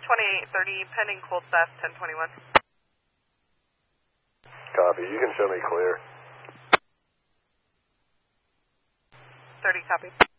2830, pending cold staff 1021. Copy. You can show me clear. 30 copy.